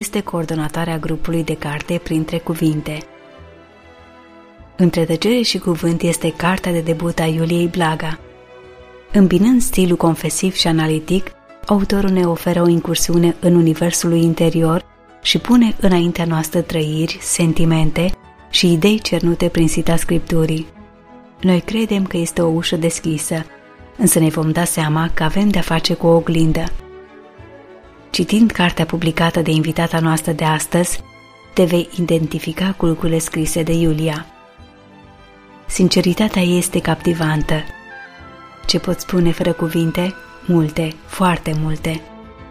este coordonatoarea grupului de carte Printre cuvinte. Între tăcere și cuvânt este cartea de debut a Iuliei Blaga. Îmbinând stilul confesiv și analitic, autorul ne oferă o incursiune în universul lui interior și pune înaintea noastră trăiri, sentimente și idei cernute prin sita Scripturii. Noi credem că este o ușă deschisă, însă ne vom da seama că avem de-a face cu o oglindă. Citind cartea publicată de invitata noastră de astăzi, te vei identifica cu lucrurile scrise de Iulia. Sinceritatea ei este captivantă. Ce pot spune fără cuvinte? Multe, foarte multe.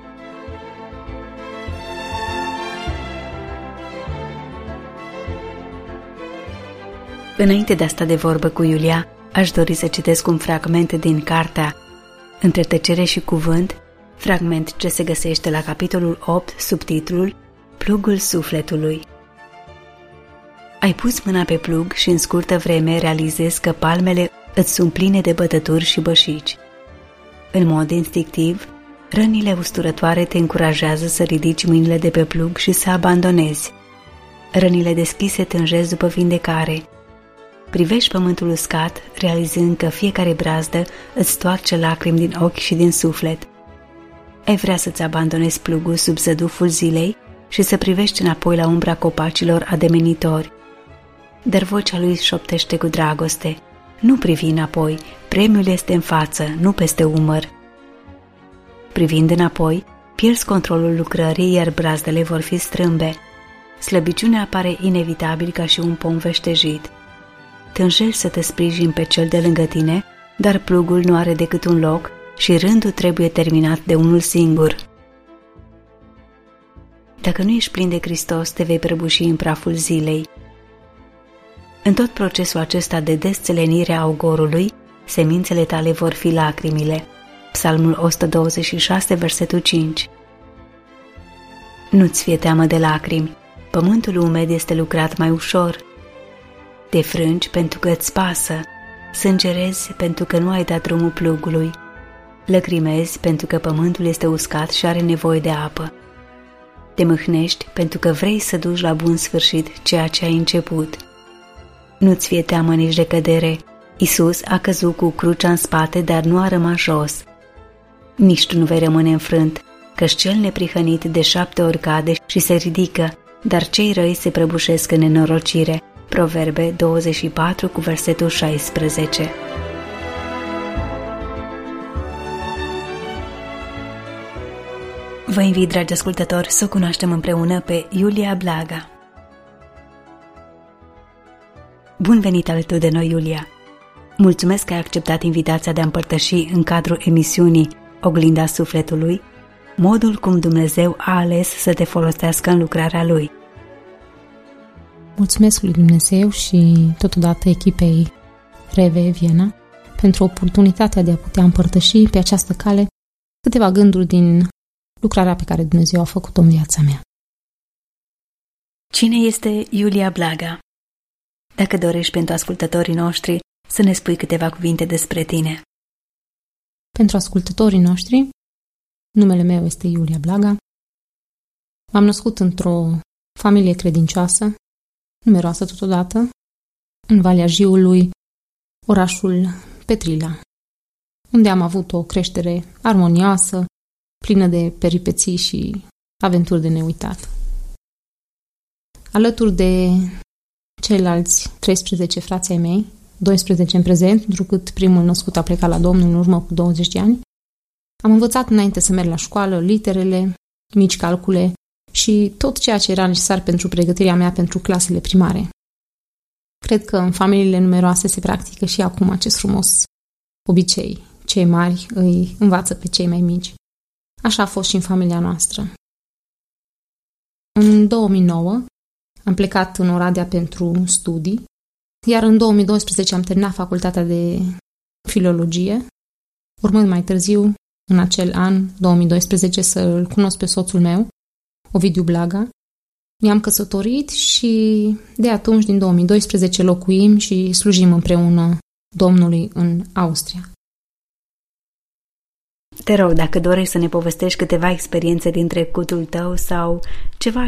Înainte de a sta de vorbă cu Iulia, aș dori să citesc un fragment din cartea Între tăcere și cuvânt, fragment ce se găsește la capitolul 8, subtitlul Plugul sufletului. Ai pus mâna pe plug și în scurtă vreme realizezi că palmele îți sunt pline de bătături și bășici. În mod instinctiv, rănile usturătoare te încurajează să ridici mâinile de pe plug și să abandonezi. Rănile deschise tânjesc după vindecare. Privești pământul uscat, realizând că fiecare brazdă îți toarce lacrimi din ochi și din suflet. Ai vrea să-ți abandonezi plugul sub zăduful zilei și să privești înapoi la umbra copacilor ademenitori. Dar vocea lui șoptește cu dragoste: nu privi înapoi, premiul este în față, nu peste umăr. Privind înapoi, pierzi controlul lucrării, iar brazdele vor fi strâmbe. Slăbiciunea apare inevitabil ca și un pom veștejit. Tânjești să te sprijini pe cel de lângă tine, dar plugul nu are decât un loc și rândul trebuie terminat de unul singur. Dacă nu ești plin de Hristos, te vei prăbuși în praful zilei. În tot procesul acesta de desțelenire a ogorului, semințele tale vor fi lacrimile. Psalmul 126, versetul 5. Nu-ți fie teamă de lacrimi, pământul umed este lucrat mai ușor. Te frângi pentru că îți pasă, sângerezi pentru că nu ai dat drumul plugului, lăcrimezi pentru că pământul este uscat și are nevoie de apă. Te mâhnești pentru că vrei să duci la bun sfârșit ceea ce ai început. Nu-ți fie teamă nici de cădere. Iisus a căzut cu crucea în spate, dar nu a rămas jos. Nici tu nu vei rămâne înfrânt, căci cel neprihănit de 7 ori cade și se ridică, dar cei răi se prăbușesc în nenorocire. Proverbe 24 cu versetul 16. Vă invit, dragi ascultători, să o cunoaștem împreună pe Iulia Blaga. Bun venit alături de noi, Iulia! Mulțumesc că ai acceptat invitația de a împărtăși în cadrul emisiunii Oglinda Sufletului modul cum Dumnezeu a ales să te folosească în lucrarea Lui. Mulțumesc lui Dumnezeu și totodată echipei RV Viena pentru oportunitatea de a putea împărtăși pe această cale câteva gânduri din lucrarea pe care Dumnezeu a făcut-o în viața mea. Cine este Iulia Blaga? Dacă dorești pentru ascultătorii noștri să ne spui câteva cuvinte despre tine. Pentru ascultătorii noștri, numele meu este Iulia Blaga. M-am născut într-o familie credincioasă, numeroasă totodată, în Valea Jiului, orașul Petrila, unde am avut o creștere armonioasă, plină de peripeții și aventuri de neuitat. Alături de ceilalți 13 frații ai mei, 12 în prezent, întrucât primul născut a plecat la Domnul în urmă cu 20 de ani, am învățat înainte să merg la școală literele, mici calcule și tot ceea ce era necesar pentru pregătirea mea pentru clasele primare. Cred că în familiile numeroase se practică și acum acest frumos obicei. Cei mari îi învață pe cei mai mici. Așa a fost și în familia noastră. În 2009 am plecat în Oradea pentru studii, iar în 2012 am terminat facultatea de filologie, urmând mai târziu, în acel an, 2012, să-l cunosc pe soțul meu, Ovidiu Blaga. Ne-am căsătorit și de atunci, din 2012, locuim și slujim împreună Domnului în Austria. Te rog, dacă dorești să ne povestești câteva experiențe din trecutul tău sau ceva